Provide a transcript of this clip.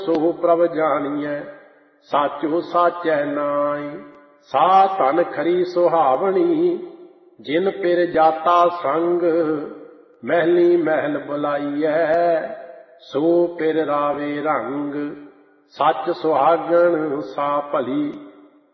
ਸੋ ਪ੍ਰਭ ਜਾਣੀਐ, ਸਾਚੋ ਸਾਚੈ ਨਾਇ। ਸਾ ਧਨ ਖਰੀ ਸੁਹਾਵਣੀ, ਜਿਨ ਪਿਰ ਜਾਤਾ ਸੰਗ। ਮਹਿਲੀ ਮਹਿਲ ਬੁਲਾਈਐ, ਸੋ ਪਿਰ ਰਾਵੇ ਰੰਗ। ਸੱਚ ਸੁਹਾਗਣ ਸਾ ਭਲੀ,